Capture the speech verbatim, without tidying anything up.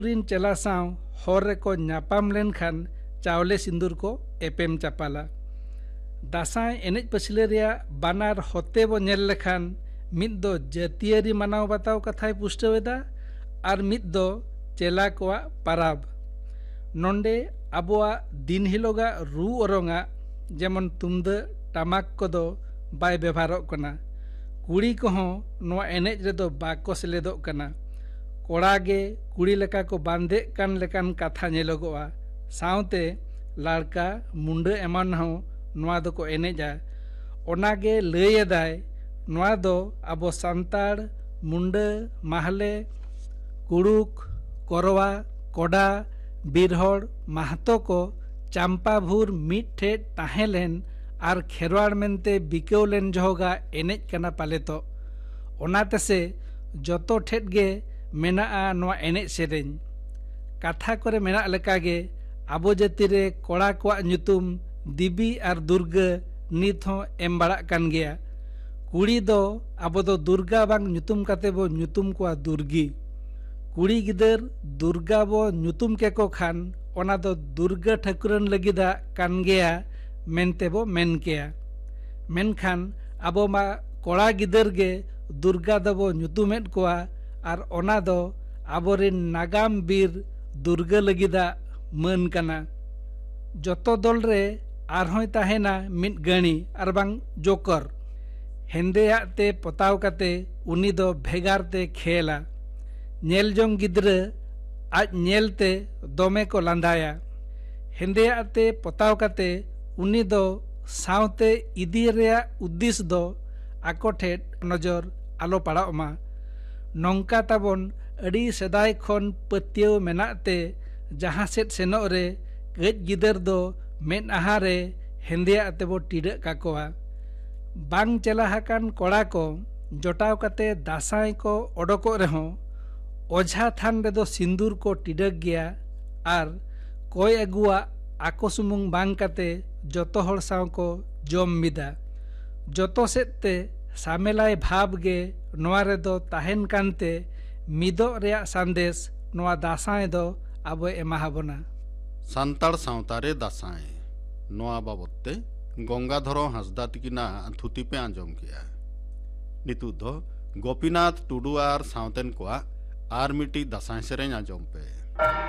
रिन चला साव हर रेको नापाम लेनखान चावले सिंदूर को एपेम चापाला। दासाई एनेज पछिले रिया बानार होते बो नेल लेखान मिद दो जातियारी मानाव बाताव कथाय पुष्टवेदा और मिद दो चेला कोआ पाराब। नोंडे आबोआ दिन हिलोगा रू ओरोंगा जेमन तुमदा टामाक कोदो बाय व्यवहारोग कना। कुड़ी कोहों नोआ एनेज रेदो बाको सेलेदोग कना। कोड़ा गे कुड़ी लेका को बांधे कान लेकान कथा नेलोगोआ। साउते लाड़का मुंडे एमान हो नोआ दो को एनेजा ओनागे लैयदाय नोआ दो आबो सांताड़ मुंडे माहले कुड़ुक कोरवा कोडा बीरहड़ महतो को चांपाभूर मिठे ताहेलेन और खेरवाड़ मेनते बिकेवलेन जहोगा एनेज कना पालेतो। ओनाते से जतो ठेट गे मेना नोआ एनेज सेरेñ कथा करे मेना लेकागे आबो जातिरे कोड़ा कोआ ᱧᱩᱛᱩᱢ दिबी और दुर्गा नित हों एम बाड़ा कान गया। कुड़ी दो आबो दो दुर्गा बांग ᱧᱩᱛᱩᱢ काते बो ᱧᱩᱛᱩᱢ कोआ दुर्गी। कुड़ी गिदर दुर्गा बो ᱧᱩᱛᱩᱢ के को खान ओना दो दुर्गा ठाकुरन लगिदा कान गया मेनते बो मेन केया। मेनखान आबो मा कोड़ा गिदर गे दुर्गा दो बो ᱧᱩᱛᱩᱢेद कोआ और ओना दो आबोरिन नागाम बीर दुर्गा लगिदा मान कना। जतो दल रे आरहोय ताहेना मिद गणी और बांग जोकर हेंदेयाग ते पोताव काते उनी दो भेगार ते खेला। नेल जोंग गिद्रा आज नेलते दोमे को लांदाया। हेंदेयाग ते पोताव काते उनी दो सावते इदी रेया उद्देश्य दो आको ठेठ नजर आलो पड़ाव मा। नौका ताबन अड़ी सेदाय खन पत्तियाव मेनाते जहाँ सेट सेनोग रे कज गिदर दो मेन आहारे हेंदेयाग ते बो टिडा काकोआ। बांग चला हाकान कोड़ा को जोटाव काते दासाई को ओडोको रेहों ओझा थान रे दो सिंदूर को टिडक गया और कोई अगुआ आको सुमुंग बांग काते जतो हर साव को जम मिदा। जतो सेते सामेलाय भाव गे नोआ रे दो ताहेन कानते मिदो रेया संदेश नोआ दासाई दो आबो एमाहाबोना। सान्ताड़ सावतारे दासाई नोआ बाबते गंगाधर हांसदा तिकिना थुति पे आंजम किया। नितु दो गोपीनाथ टुडू और सावतेन कोआ आर मिटी दासाई सेरेñ आंजम पे।